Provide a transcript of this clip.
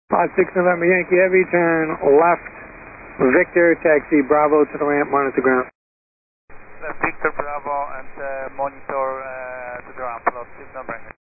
6 November Yankee Heavy, turn left, Victor, taxi Bravo to the ramp, monitor ground. Victor Bravo and monitor to the ramp, lot 6 November.